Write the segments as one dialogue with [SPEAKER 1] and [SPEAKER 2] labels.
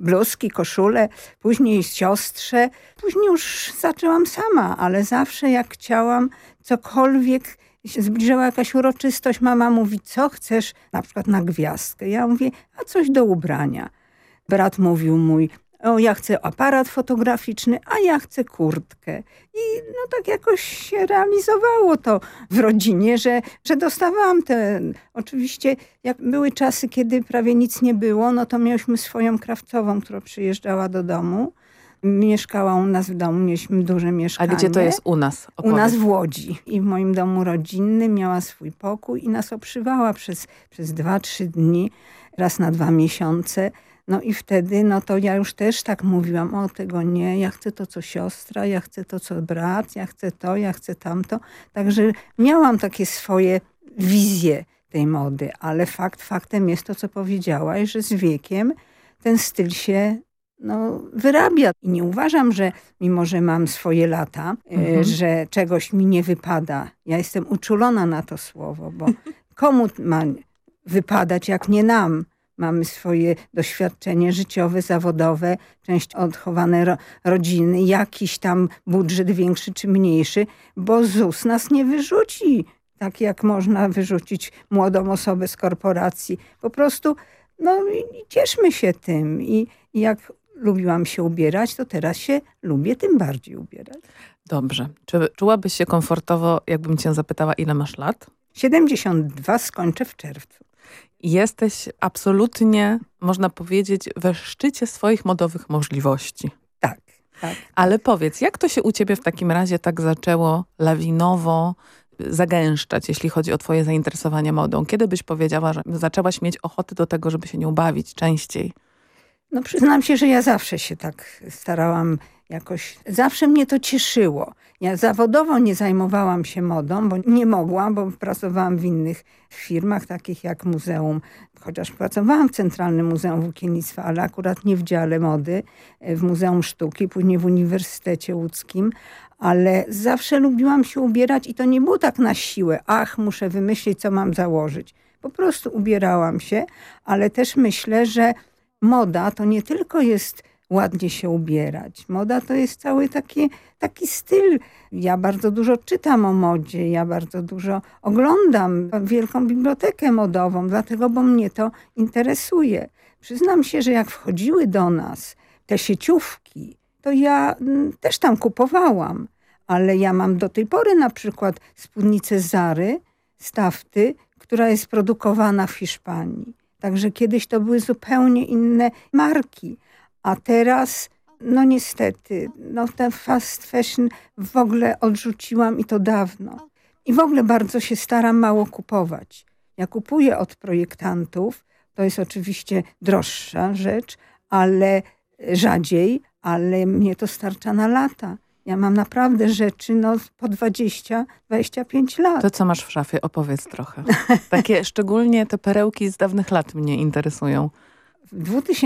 [SPEAKER 1] bluzki, koszule, później siostrze. Później już zaczęłam sama, ale zawsze jak chciałam cokolwiek, się zbliżała jakaś uroczystość, mama mówi, co chcesz, na przykład na gwiazdkę. Ja mówię, a coś do ubrania. Brat mówił mój, o ja chcę aparat fotograficzny, a ja chcę kurtkę. I no tak jakoś się realizowało to w rodzinie, że dostawałam te... Oczywiście jak były czasy, kiedy prawie nic nie było, no to mieliśmy swoją krawcową, która przyjeżdżała do domu. Mieszkała u nas w domu, mieliśmy duże mieszkanie.
[SPEAKER 2] A gdzie to jest u nas?
[SPEAKER 1] U nas w Łodzi. I w moim domu rodzinnym miała swój pokój i nas obszywała przez 2-3 dni, raz na 2 miesiące. No i wtedy, no to ja już też tak mówiłam, o tego nie, ja chcę to co siostra, ja chcę to co brat, ja chcę to, ja chcę tamto. Także miałam takie swoje wizje tej mody, ale faktem jest to, co powiedziałaś, że z wiekiem ten styl się wyrabia. I nie uważam, że mimo, że mam swoje lata, że czegoś mi nie wypada. Ja jestem uczulona na to słowo, bo komu ma wypadać, jak nie nam? Mamy swoje doświadczenie życiowe, zawodowe, część odchowane rodziny, jakiś tam budżet większy czy mniejszy, bo ZUS nas nie wyrzuci. Tak jak można wyrzucić młodą osobę z korporacji. Po prostu i cieszmy się tym. I jak lubiłam się ubierać, to teraz się lubię tym bardziej ubierać.
[SPEAKER 2] Dobrze. Czy czułabyś się komfortowo, jakbym cię zapytała, ile masz lat?
[SPEAKER 1] 72 skończę w czerwcu.
[SPEAKER 2] Jesteś absolutnie, można powiedzieć, we szczycie swoich modowych możliwości.
[SPEAKER 1] Tak.
[SPEAKER 2] Ale powiedz, jak to się u ciebie w takim razie tak zaczęło lawinowo zagęszczać, jeśli chodzi o twoje zainteresowanie modą? Kiedy byś powiedziała, że zaczęłaś mieć ochotę do tego, żeby się nią bawić częściej?
[SPEAKER 1] No przyznam się, że ja zawsze się tak starałam jakoś, zawsze mnie to cieszyło. Ja zawodowo nie zajmowałam się modą, bo nie mogłam, bo pracowałam w innych firmach, takich jak muzeum, chociaż pracowałam w Centralnym Muzeum Włókiennictwa, ale akurat nie w dziale mody, w Muzeum Sztuki, później w Uniwersytecie Łódzkim, ale zawsze lubiłam się ubierać i to nie było tak na siłę, muszę wymyślić, co mam założyć. Po prostu ubierałam się, ale też myślę, że moda to nie tylko jest ładnie się ubierać. Moda to jest cały taki styl. Ja bardzo dużo czytam o modzie, ja bardzo dużo oglądam wielką bibliotekę modową, dlatego, bo mnie to interesuje. Przyznam się, że jak wchodziły do nas te sieciówki, to ja też tam kupowałam. Ale ja mam do tej pory na przykład spódnicę Zary, Stafty, która jest produkowana w Hiszpanii. Także kiedyś to były zupełnie inne marki. A teraz, niestety, ten fast fashion w ogóle odrzuciłam i to dawno. I w ogóle bardzo się staram mało kupować. Ja kupuję od projektantów, to jest oczywiście droższa rzecz, ale rzadziej, ale mnie to starcza na lata. Ja mam naprawdę rzeczy po 20-25 lat.
[SPEAKER 2] To co masz w szafie? Opowiedz trochę. Takie szczególnie te perełki z dawnych lat mnie interesują.
[SPEAKER 1] W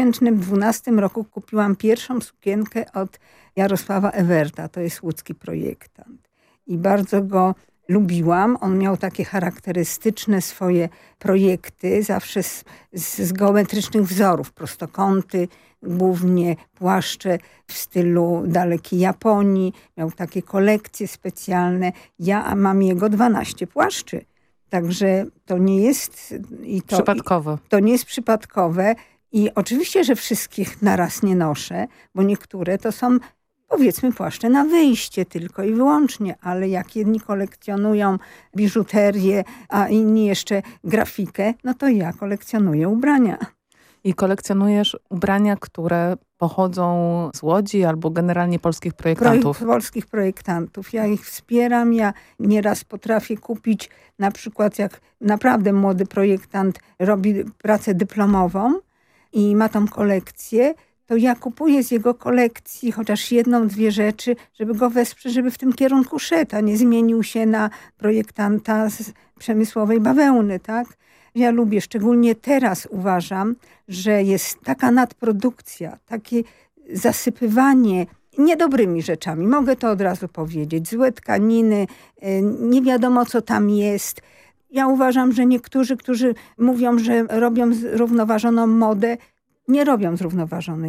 [SPEAKER 1] 2012 roku kupiłam pierwszą sukienkę od Jarosława Ewerta. To jest łódzki projektant. I bardzo go lubiłam. On miał takie charakterystyczne swoje projekty, zawsze z geometrycznych wzorów. Prostokąty, głównie płaszcze w stylu dalekiej Japonii. Miał takie kolekcje specjalne. Ja mam jego 12 płaszczy. Także to nie jest...
[SPEAKER 2] Przypadkowe.
[SPEAKER 1] To nie jest przypadkowe. I oczywiście, że wszystkich naraz nie noszę, bo niektóre to są, powiedzmy, płaszcze na wyjście tylko i wyłącznie, ale jak jedni kolekcjonują biżuterię, a inni jeszcze grafikę, to ja kolekcjonuję ubrania.
[SPEAKER 2] I kolekcjonujesz ubrania, które pochodzą z Łodzi albo generalnie polskich projektantów?
[SPEAKER 1] Polskich projektantów. Ja ich wspieram. Ja nieraz potrafię kupić, na przykład jak naprawdę młody projektant robi pracę dyplomową i ma tą kolekcję, to ja kupuję z jego kolekcji chociaż 1-2 rzeczy, żeby go wesprzeć, żeby w tym kierunku szedł, a nie zmienił się na projektanta z przemysłowej bawełny, tak? Ja lubię, szczególnie teraz uważam, że jest taka nadprodukcja, takie zasypywanie niedobrymi rzeczami. Mogę to od razu powiedzieć. Złe tkaniny, nie wiadomo co tam jest. Ja uważam, że niektórzy, którzy mówią, że robią zrównoważoną modę, nie robią zrównoważonej